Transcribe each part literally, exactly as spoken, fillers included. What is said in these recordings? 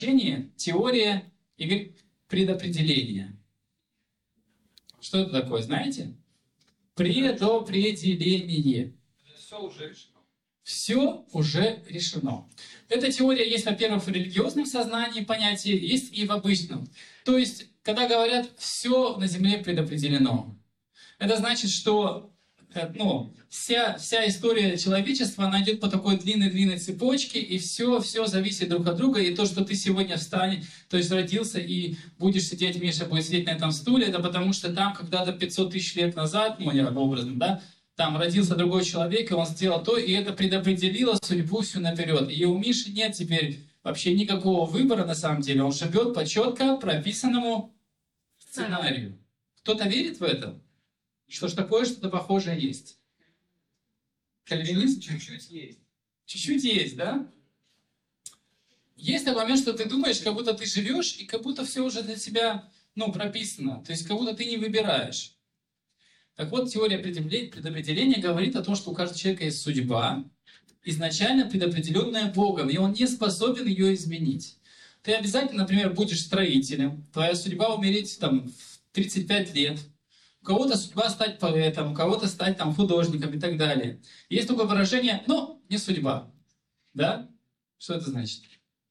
теория предопределения. Что это такое, знаете? Предопределение. Все уже решено. Все уже решено. Эта теория есть, во-первых, в религиозном сознании понятие, есть и в обычном. То есть, когда говорят «все на земле предопределено», это значит, что ну, вся, вся история человечества, она идет по такой длинной-длинной цепочке, и все, все зависит друг от друга. И то, что ты сегодня встанешь, то есть родился и будешь сидеть, Миша будет сидеть на этом стуле, это потому что там когда-то пятьсот тысяч лет назад, ну, не образно, да, там родился другой человек, и он сделал то, и это предопределило судьбу всю наперед. И у Миши нет теперь вообще никакого выбора на самом деле. Он живет по четко прописанному сценарию. Кто-то верит в это? Что ж такое, что-то похожее есть? Кальвинизм? Чуть-чуть есть. Чуть-чуть есть, да? Есть такой момент, что ты думаешь, как будто ты живешь, и как будто все уже для тебя, ну, прописано. То есть, как будто ты не выбираешь. Так вот, теория предопределения говорит о том, что у каждого человека есть судьба, изначально предопределенная Богом, и он не способен ее изменить. Ты обязательно, например, будешь строителем, твоя судьба умереть там, в тридцать пять лет, у кого-то судьба стать поэтом, у кого-то стать там, художником и так далее. Есть такое выражение, но не судьба. Да? Что это значит?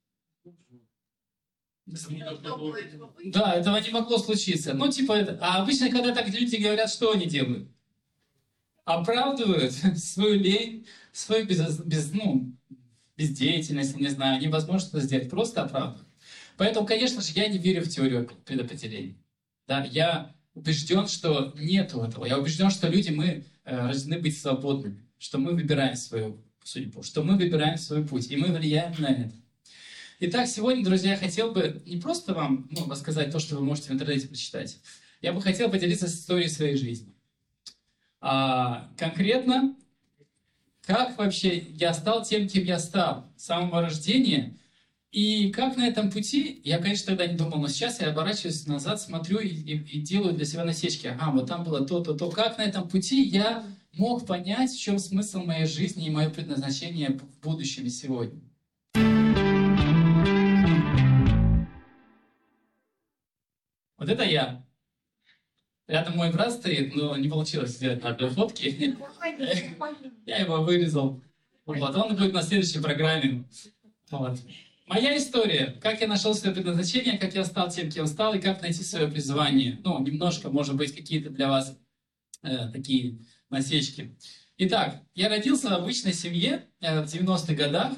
Да, этого не могло случиться. Ну, типа это. А обычно, когда так люди говорят, что они делают? Оправдывают свою лень, свою без, без, ну, бездеятельность, не знаю, невозможно что сделать, просто оправдывают. Поэтому, конечно же, я не верю в теорию предопределения. Да, я убежден, что нету этого. Я убежден, что люди, мы э, рождены быть свободными, что мы выбираем свою судьбу, что мы выбираем свой путь, и мы влияем на это. Итак, сегодня, друзья, я хотел бы не просто вам ну, рассказать то, что вы можете в интернете прочитать. Я бы хотел поделиться с историей своей жизни. А, конкретно, как вообще я стал тем, кем я стал с самого рождения, и как на этом пути, я, конечно, тогда не думал, но сейчас я оборачиваюсь назад, смотрю и, и, и делаю для себя насечки. Ага, вот там было то-то, то. Как на этом пути я мог понять, в чем смысл моей жизни и мое предназначение в будущем и сегодня. Вот это я. Рядом мой брат стоит, но не получилось сделать на одной фотке. Я его вырезал. Вот, он будет на следующей программе. Вот. Моя история, как я нашел свое предназначение, как я стал тем, кем стал, и как найти свое призвание. Ну, немножко, может быть, какие-то для вас э, такие насечки. Итак, я родился в обычной семье э, в девяностых годах.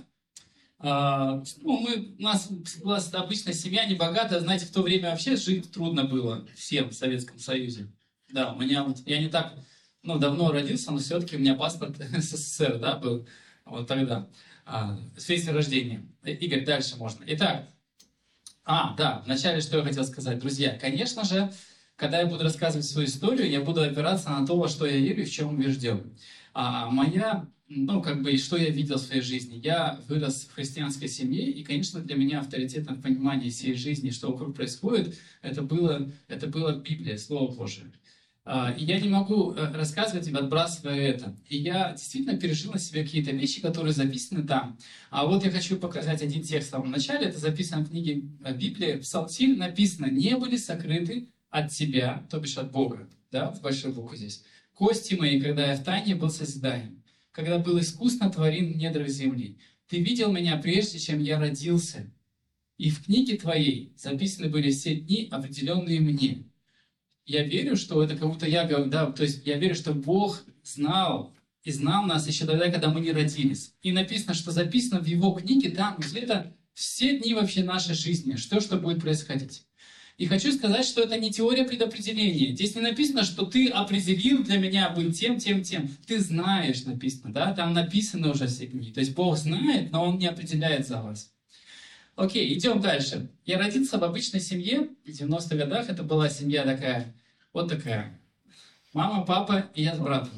Э, ну, мы, у нас была обычная семья, небогатая. Знаете, в то время вообще жить трудно было всем в Советском Союзе. Да, у меня вот, я не так ну, давно родился, но все-таки у меня паспорт СССР, да, был вот тогда. А, в свидетельстве рождения. Игорь, дальше можно. Итак, а, да, вначале что я хотел сказать. Друзья, конечно же, когда я буду рассказывать свою историю, я буду опираться на то, во что я верю и в чем убежден. А моя, ну, как бы, и что я видел в своей жизни. Я вырос в христианской семье, и, конечно, для меня авторитетом в понимании всей жизни, что вокруг происходит, это было, это была Библия, Слово Божие. И я не могу рассказывать и отбрасывая это. И я действительно пережил на себе какие-то вещи, которые записаны там. А вот я хочу показать один текст в самом начале. Это записано в книге Библии. В Псалтирь написано: «Не были сокрыты от тебя», то бишь от Бога, да, в большой букве здесь, «кости мои, когда я в тайне был созидаем, когда был искусно творен в недрах земли. Ты видел меня прежде, чем я родился. И в книге твоей записаны были все дни, определенные мне». Я верю, что это как будто я говорю, да, то есть я верю, что Бог знал и знал нас еще тогда, когда мы не родились. И написано, что записано в Его книге там, где-то все дни вообще нашей жизни, что, что будет происходить. И хочу сказать, что это не теория предопределения. Здесь не написано, что ты определил для меня быть тем, тем, тем. Ты знаешь, написано, да, там написано уже все дни. То есть Бог знает, но Он не определяет за вас. Окей, идем дальше. Я родился в обычной семье в девяностых годах. Это была семья такая, вот такая. Мама, папа и я с братом.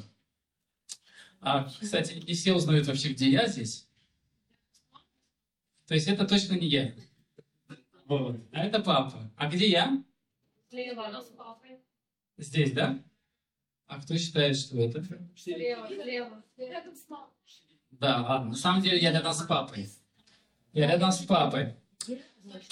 А, кстати, не все узнают вообще, где я здесь. То есть это точно не я. Вот. А это папа. А где я? Слева с папой. Здесь, да? А кто считает, что это? Слева, слева. Рядом с мамой. Да, ладно. На самом деле я рядом с папой. Я рядом с папой.